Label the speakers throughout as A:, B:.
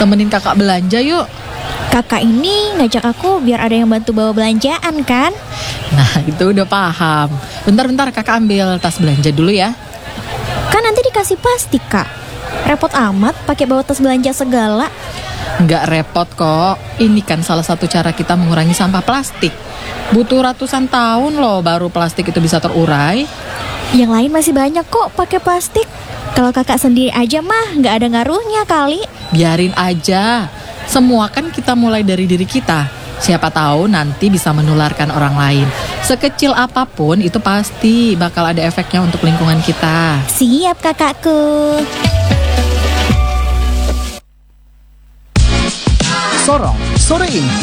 A: temenin kakak belanja yuk.
B: Kakak ini ngajak aku biar ada yang bantu bawa belanjaan kan?
A: Nah itu udah paham. Bentar kakak ambil tas belanja dulu ya.
B: Kan nanti dikasih plastik kak. Repot amat pakai bawa tas belanja segala.
A: Nggak repot kok. Ini kan salah satu cara kita mengurangi sampah plastik. Butuh ratusan tahun loh baru plastik itu bisa terurai.
B: Yang lain masih banyak kok pakai plastik. Kalau kakak sendiri aja mah nggak ada ngaruhnya kali.
A: Biarin aja. Semua kan kita mulai dari diri kita. Siapa tahu nanti bisa menularkan orang lain. Sekecil apapun itu pasti bakal ada efeknya untuk lingkungan kita.
B: Siap kakakku.
C: Sorong sore ini.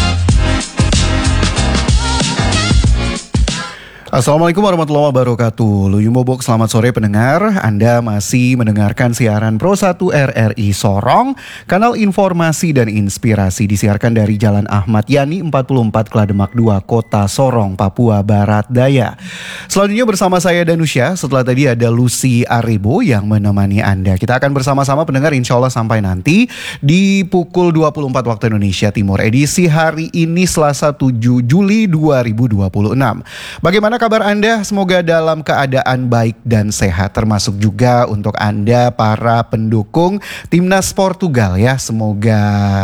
C: Assalamualaikum warahmatullahi wabarakatuh. Luyumobok, selamat sore pendengar. Anda masih mendengarkan siaran Pro 1 RRI Sorong, kanal informasi dan inspirasi, disiarkan dari Jalan Ahmad Yani 44 Klademak 2, Kota Sorong, Papua Barat Daya. Selanjutnya bersama saya Danusya. Setelah tadi ada Lucy Aribo yang menemani Anda. Kita akan bersama-sama pendengar insya Allah sampai nanti di pukul 24 waktu Indonesia Timur. Edisi hari ini Selasa 7 Juli 2026. Bagaimana kabar Anda? Semoga dalam keadaan baik dan sehat, termasuk juga untuk Anda para pendukung Timnas Portugal ya. Semoga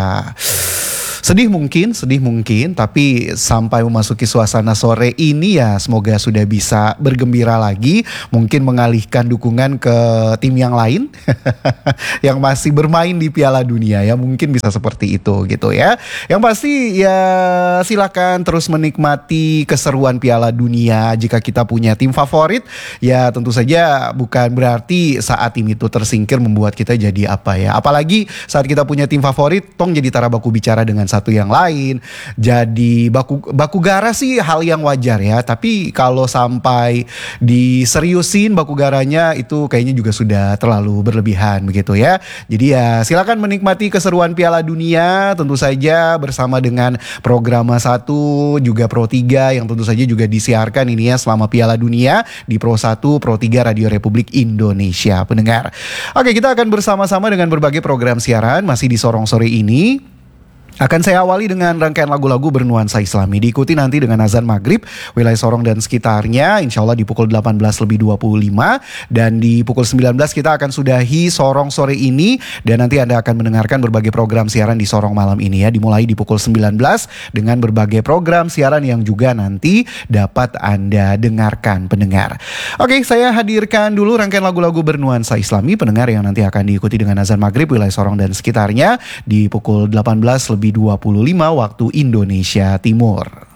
C: sedih mungkin, tapi sampai memasuki suasana sore ini ya semoga sudah bisa bergembira lagi, mungkin mengalihkan dukungan ke tim yang lain yang masih bermain di Piala Dunia ya, mungkin bisa seperti itu gitu ya. Yang pasti ya silakan terus menikmati keseruan Piala Dunia. Jika kita punya tim favorit ya tentu saja bukan berarti saat tim itu tersingkir membuat kita jadi apa ya. Apalagi saat kita punya tim favorit tong jadi tara baku bicara dengan satu yang lain, jadi baku gara sih hal yang wajar ya, tapi kalau sampai diseriusin baku garanya itu kayaknya juga sudah terlalu berlebihan begitu ya. Jadi ya silakan menikmati keseruan Piala Dunia tentu saja bersama dengan program 1 juga Pro 3 yang tentu saja juga disiarkan ini ya selama Piala Dunia di Pro 1 Pro 3 Radio Republik Indonesia pendengar. Oke, kita akan bersama-sama dengan berbagai program siaran masih di Sorong sore ini. Akan saya awali dengan rangkaian lagu-lagu bernuansa Islami. Diikuti nanti dengan azan maghrib wilayah Sorong dan sekitarnya, insya Allah di pukul 18.25. Dan di pukul 19 kita akan sudahi Sorong sore ini. Dan nanti Anda akan mendengarkan berbagai program siaran di Sorong malam ini ya. Dimulai di pukul 19 dengan berbagai program siaran yang juga nanti dapat Anda dengarkan pendengar. Oke, saya hadirkan dulu rangkaian lagu-lagu bernuansa Islami pendengar yang nanti akan diikuti dengan azan maghrib wilayah Sorong dan sekitarnya di pukul 18.25 waktu Indonesia Timur.